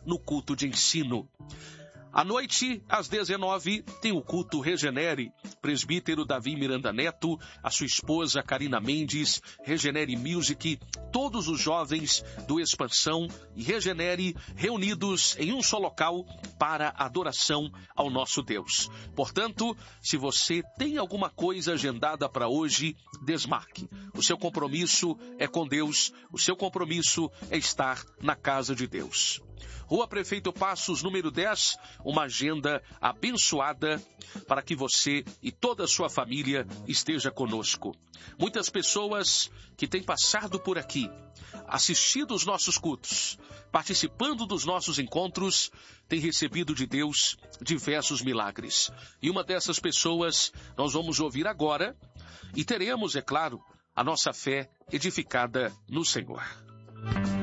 no culto de ensino. À noite, às 19, tem o culto Regenere. Presbítero Davi Miranda Neto, a sua esposa Karina Mendes, Regenere Music, todos os jovens do Expansão e Regenere reunidos em um só local para adoração ao nosso Deus. Portanto, se você tem alguma coisa agendada para hoje, desmarque. O seu compromisso é com Deus, o seu compromisso é estar na casa de Deus. Rua Prefeito Passos, número 10, uma agenda abençoada para que você e toda a sua família esteja conosco. Muitas pessoas que têm passado por aqui, assistido os nossos cultos, participando dos nossos encontros, têm recebido de Deus diversos milagres. E uma dessas pessoas nós vamos ouvir agora e teremos, é claro, a nossa fé edificada no Senhor.